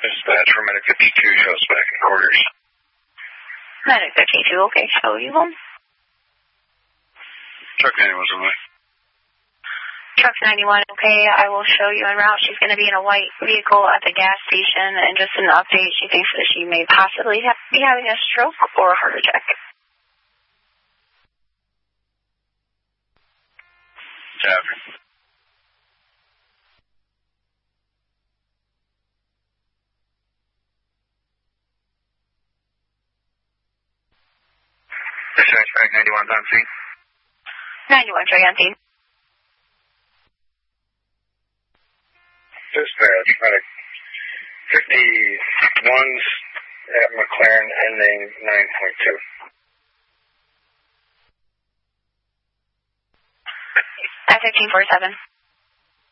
Dispatch for Medic 52, shows back in quarters. Medic 52, okay, show you home. Truck 91's on the way. Truck 91, okay, I will show you en route. She's going to be in a white vehicle at the gas station, and just an update, she thinks that she may possibly be having a stroke or a heart attack. Tavern. Dispatch back 91's on scene. 91, show you on scene. Dispatch, Medic 51's at McLaren ending 9.2. At 1547.